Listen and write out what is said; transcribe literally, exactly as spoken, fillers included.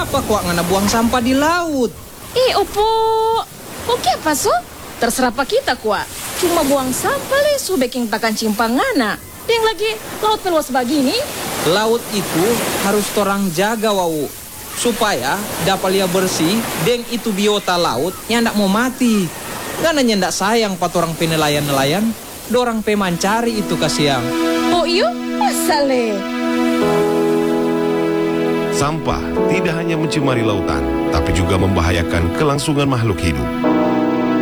Apa kok ngana buang sampah di laut? Eh, opo. Oke apa so? Terserah pak kita kuat. Cuma buang sampah le so baking takan cimpangana. Yang lagi laut meluas begini. Laut itu harus torang jaga wau. Supaya dapat lia bersih deng itu biota laut yang ndak mau mati. Karena ndak sayang pat orang penelayan-nelayan. Dorang pemancari itu kasiang. Oh iyo? Masa le? Sampah tidak hanya mencemari lautan, tapi juga membahayakan kelangsungan makhluk hidup.